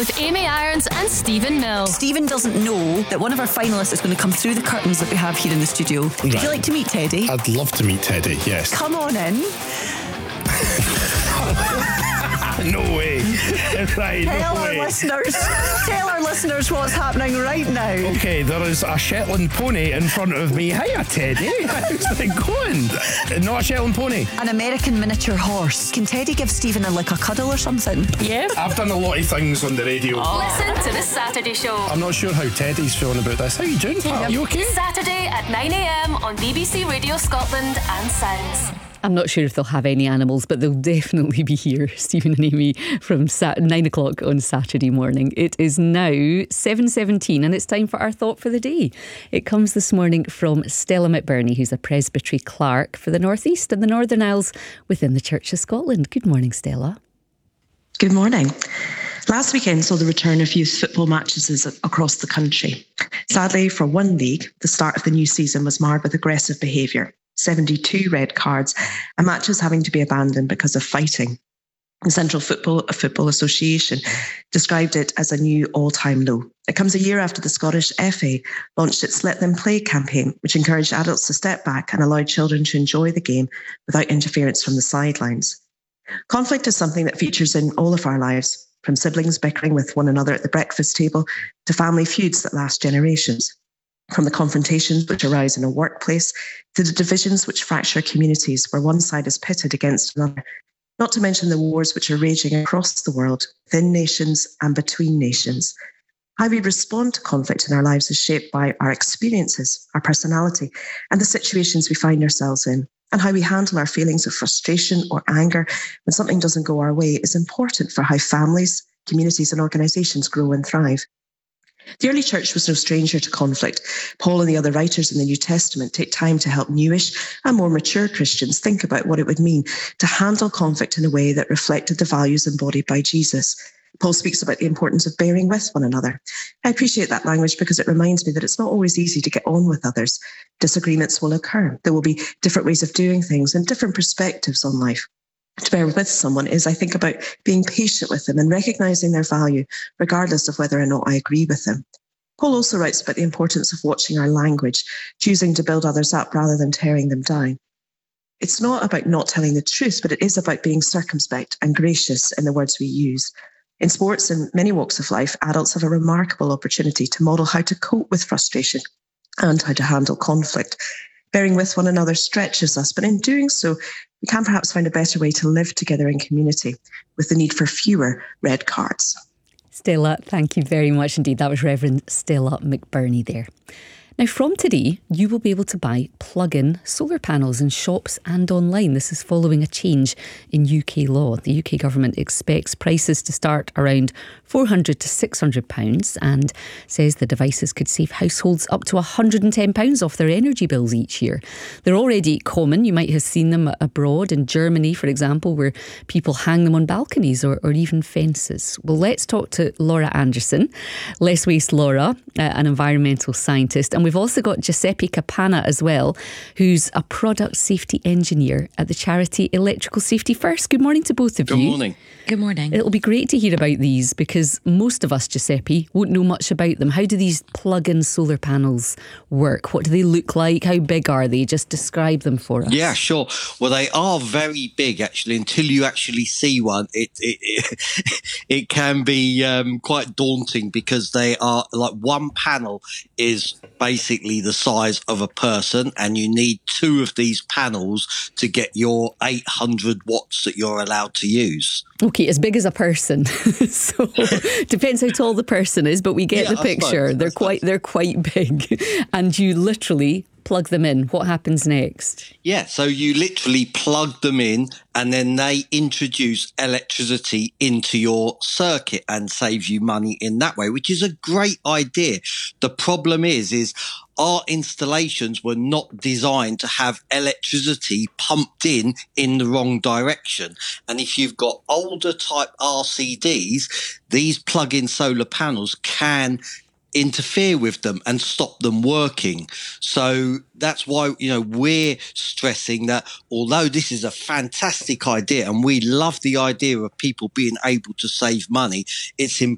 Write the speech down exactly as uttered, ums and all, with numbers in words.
with Amy Irons and Stephen Mill. Stephen doesn't know that one of our finalists is going to come through the curtains that we have here in the studio. Right. Would you like to meet Teddy? I'd love to meet Teddy, yes. Come on in. No way. Right, tell no our way. listeners Tell our listeners what's happening right now. Okay, there is a Shetland pony in front of me. Hiya, Teddy. How's it going? Not a Shetland pony. An American miniature horse. Can Teddy give Stephen a, like a cuddle or something? Yeah. I've done a lot of things on the radio. Oh. Listen to the Saturday Show. I'm not sure how Teddy's feeling about this. How you doing, pal? You okay? Saturday at nine a.m. on B B C Radio Scotland and Sounds. I'm not sure if they'll have any animals, but they'll definitely be here, Stephen and Amy, from sat- nine o'clock on Saturday morning. It is now seven seventeen and it's time for our thought for the day. It comes this morning from Stella McBurney, who's a presbytery clerk for the North East and the Northern Isles within the Church of Scotland. Good morning, Stella. Good morning. Last weekend saw the return of youth football matches across the country. Sadly, for one league, the start of the new season was marred with aggressive behaviour. seventy-two red cards and matches having to be abandoned because of fighting. The Central Football, Football Association described it as a new all-time low. It comes a year after the Scottish F A launched its Let Them Play campaign, which encouraged adults to step back and allow children to enjoy the game without interference from the sidelines. Conflict is something that features in all of our lives, from siblings bickering with one another at the breakfast table to family feuds that last generations. From the confrontations which arise in a workplace to the divisions which fracture communities where one side is pitted against another, not to mention the wars which are raging across the world, within nations and between nations. How we respond to conflict in our lives is shaped by our experiences, our personality, and the situations we find ourselves in. And how we handle our feelings of frustration or anger when something doesn't go our way is important for how families, communities, and organisations grow and thrive. The early church was no stranger to conflict. Paul and the other writers in the New Testament take time to help newish and more mature Christians think about what it would mean to handle conflict in a way that reflected the values embodied by Jesus. Paul speaks about the importance of bearing with one another. I appreciate that language because it reminds me that it's not always easy to get on with others. Disagreements will occur. There will be different ways of doing things and different perspectives on life. To bear with someone is, I think, about being patient with them and recognising their value, regardless of whether or not I agree with them. Paul also writes about the importance of watching our language, choosing to build others up rather than tearing them down. It's not about not telling the truth, but it is about being circumspect and gracious in the words we use. In sports and many walks of life, adults have a remarkable opportunity to model how to cope with frustration and how to handle conflict. Bearing with one another stretches us, but in doing so, we can perhaps find a better way to live together in community with the need for fewer red cards. Stella, thank you very much indeed. That was Reverend Stella McBurney there. Now, from today, you will be able to buy plug-in solar panels in shops and online. This is following a change in U K law. The U K government expects prices to start around four hundred to six hundred pounds and says the devices could save households up to one hundred ten pounds off their energy bills each year. They're already common. You might have seen them abroad in Germany, for example, where people hang them on balconies or, or even fences. Well, let's talk to Laura Anderson, Less Waste Laura, uh, an environmental scientist. And we've also got Giuseppe Capana as well, who's a product safety engineer at the charity Electrical Safety First. Good morning to both of Good you. Good morning. Good morning. It'll be great to hear about these because most of us, Giuseppe, won't know much about them. How do these plug-in solar panels work? What do they look like? How big are they? Just describe them for us. Yeah, sure. Well, they are very big, actually. Until you actually see one, it it it, it can be um, quite daunting because they are like one panel is basically the size of a person, and you need two of these panels to get your eight hundred watts that you're allowed to use. Okay, as big as a person. So depends how tall the person is, but we get Yeah, the I picture. suppose, they're I quite they're quite big. And you literally plug them in. What happens next? Yeah, so you literally plug them in and then they introduce electricity into your circuit and saves you money in that way, which is a great idea. The problem is, is our installations were not designed to have electricity pumped in in the wrong direction. And if you've got older type R C Ds, these plug-in solar panels can interfere with them and stop them working. So that's why, you know, we're stressing that although this is a fantastic idea and we love the idea of people being able to save money, it's important